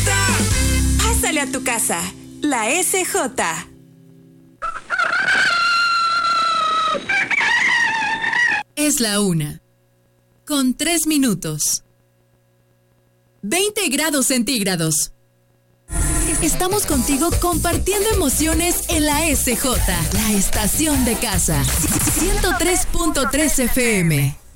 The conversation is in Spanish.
Pásale a tu casa, la SJ. Es la 1:03. 20 grados centígrados. Estamos contigo compartiendo emociones en la SJ, la estación de casa. 103.3 FM.